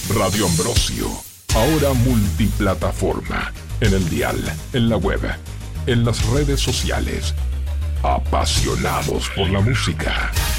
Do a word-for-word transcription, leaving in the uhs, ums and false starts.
Radio Ambrosio, ahora multiplataforma, en el dial, en la web, en las redes sociales. Apasionados por la música.